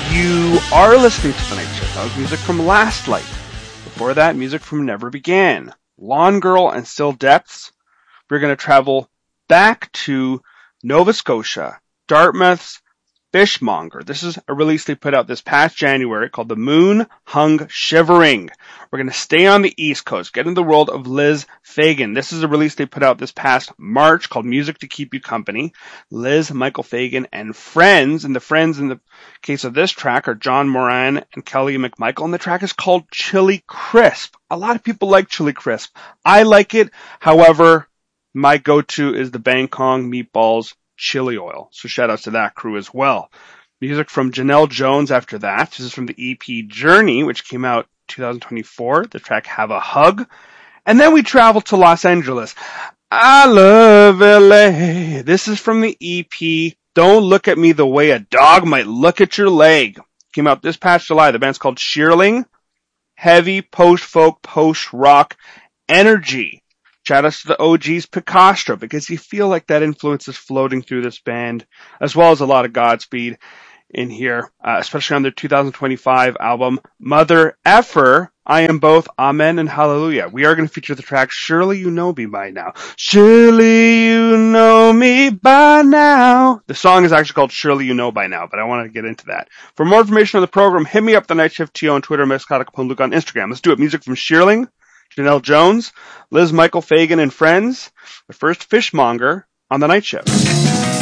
You are listening to The Night Shift. That was music from Last Light. Before that, music from Never Began. Lawn Girl and Still Depths. We're going to travel back to Nova Scotia, Dartmouth's Fishmonger. This is a release they put out this past January called The Moon Hung Shivering. We're going to stay on the East Coast, get into the world of Liz Fagan. This is a release they put out this past March called Music to Keep You Company. Liz, Michael Fagan, and friends. And the friends in the case of this track are John Moran and Kelly McMichael. And the track is called Chili Crisp. A lot of people like Chili Crisp. I like it. However, my go-to is the Bangkong Meatballs Chili Oil. So shout outs to that crew as well. Music from Janelle Jones after that. This is from the EP Journey, which came out 2024. The track Have a Hug. And then we travel to Los Angeles. I love LA. This is from the EP Don't Look at Me the Way a Dog Might Look at Your Leg. Came out this past July. The band's called Shearling. Heavy post-folk, post-rock energy. Shout out to the OGs Picastro, because you feel like that influence is floating through this band, as well as a lot of Godspeed in here, especially on their 2025 album, Mother Effer, I Am Both Amen and Hallelujah. We are going to feature the track Surely You Know Me By Now. Surely You Know Me By Now. The song is actually called Surely You Know By Now, but I wanted to get into that. For more information on the program, hit me up, The Night Shift TO on Twitter, Mescata Capone Luke on Instagram. Let's do it. Music from Shearling, Janelle Jones, Liz, Michael Fagan, and friends. But first, Fishmonger on The Night Shift.